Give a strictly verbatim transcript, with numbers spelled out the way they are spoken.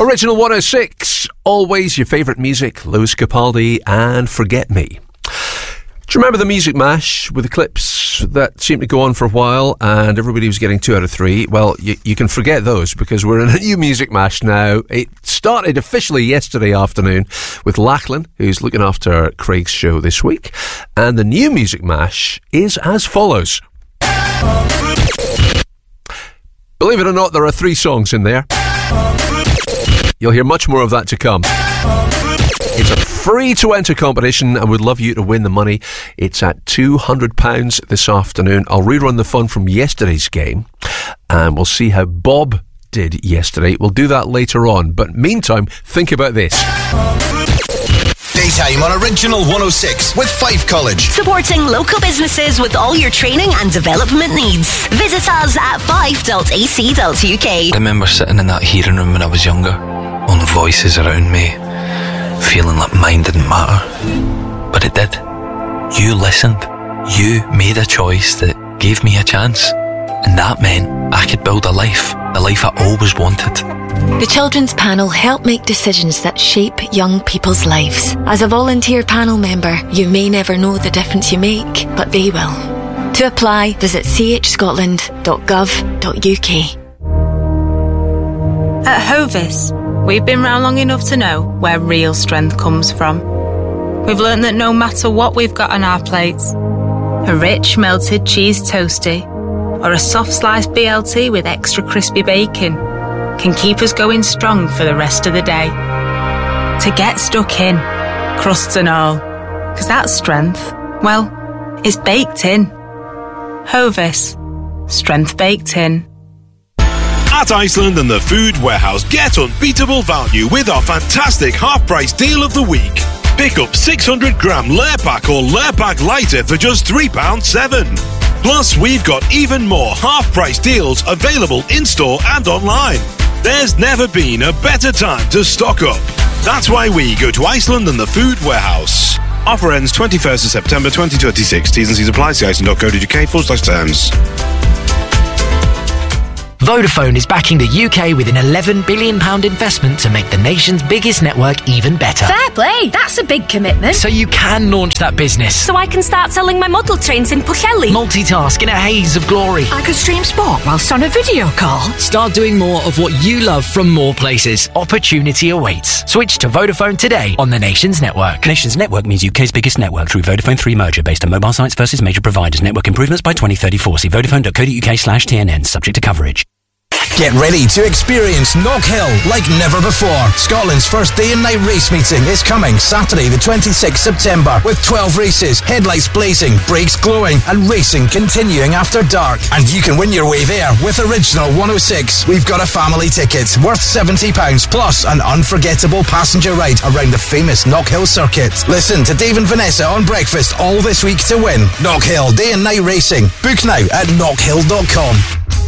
Original one oh six, always your favourite music, Lewis Capaldi and Forget Me. Do you remember the Music Mash with the clips that seemed to go on for a while and everybody was getting two out of three? Well, you, you can forget those because we're in a new Music Mash now. It started officially yesterday afternoon with Lachlan, who's looking after Craig's show this week. And the new Music Mash is as follows. Believe it or not, there are three songs in there. You'll hear much more of that to come. It's a free-to-enter competition and we'd love you to win the money. It's at two hundred pounds this afternoon. I'll rerun the fun from yesterday's game and we'll see how Bob did yesterday. We'll do that later on. But meantime, think about this. Daytime on Original one oh six with Fife College. Supporting local businesses with all your training and development needs. Visit us at fife dot a c dot u k. I remember sitting in that hearing room when I was younger, all the voices around me, feeling like mine didn't matter. But it did. You listened. You made a choice that gave me a chance. And that meant I could build a life, the life I always wanted. The Children's Panel help make decisions that shape young people's lives. As a volunteer panel member, you may never know the difference you make, but they will. To apply, visit c h scotland dot gov dot u k. At Hovis, we've been round long enough to know where real strength comes from. We've learned that no matter what we've got on our plates, a rich melted cheese toastie or a soft sliced B L T with extra crispy bacon can keep us going strong for the rest of the day. To get stuck in, crusts and all, because that strength, well, is baked in. Hovis, strength baked in. At Iceland and the Food Warehouse, get unbeatable value with our fantastic half-price deal of the week. Pick up six hundred gram layer pack or layer pack lighter for just three pounds seven. Plus, we've got even more half-price deals available in-store and online. There's never been a better time to stock up. That's why we go to Iceland and the Food Warehouse. Offer ends twenty-first of September twenty twenty-six. T's and C's apply. See iceland dot co dot u k forward slash terms. Vodafone is backing the U K with an eleven billion pounds investment to make the nation's biggest network even better. Fair play, that's a big commitment. So you can launch that business. So I can start selling my model trains in Pwllheli. Multitask in a haze of glory. I could stream sport whilst on a video call. Start doing more of what you love from more places. Opportunity awaits. Switch to Vodafone today on the Nations Network. Nations Network means U K's biggest network through Vodafone three merger based on mobile sites versus major providers. Network improvements by twenty thirty-four. See vodafone dot co dot u k slash T N N. Subject to coverage. Get ready to experience Knock Hill like never before. Scotland's first day and night race meeting is coming Saturday the twenty-sixth of September with twelve races, headlights blazing, brakes glowing and racing continuing after dark. And you can win your way there with Original one oh six. We've got a family ticket worth seventy pounds plus an unforgettable passenger ride around the famous Knock Hill circuit. Listen to Dave and Vanessa on Breakfast all this week to win. Knock Hill day and night racing. Book now at knock hill dot com.